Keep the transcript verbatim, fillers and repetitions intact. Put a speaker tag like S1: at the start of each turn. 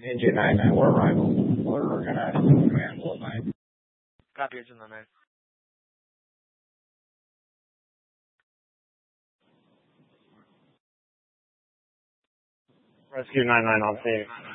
S1: Engine nine nine, we're arrival. We're organized. Command four nine.
S2: Copy, Engine nine nine.
S3: Rescue nine nine on scene.